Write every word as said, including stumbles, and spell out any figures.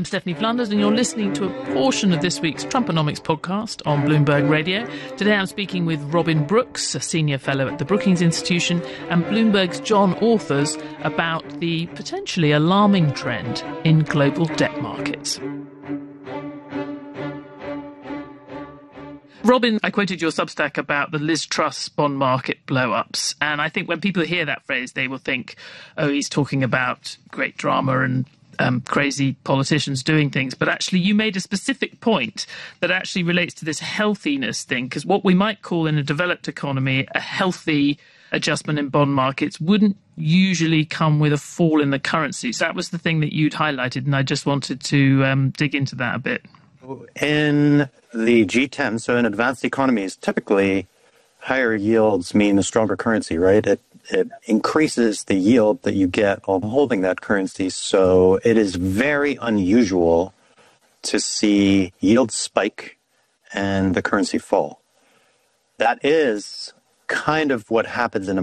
I'm Stephanie Flanders, and you're listening to a portion of this week's Trumponomics podcast on Bloomberg Radio. Today I'm speaking with Robin Brooks, a senior fellow at the Brookings Institution, and Bloomberg's John Authers about the potentially alarming trend in global debt markets. Robin, I quoted your Substack about the Liz Truss bond market blow-ups, and I think when people hear that phrase, they will think, oh, he's talking about great drama and um, crazy politicians doing things. But actually, you made a specific point that actually relates to this healthiness thing, because what we might call in a developed economy a healthy adjustment in bond markets wouldn't usually come with a fall in the currency. So that was the thing that you'd highlighted, and I just wanted to um, dig into that a bit. In the G ten, so in advanced economies, typically higher yields mean a stronger currency, right? It it increases the yield that you get on holding that currency. So it is very unusual to see yields spike and the currency fall. That is kind of what happens in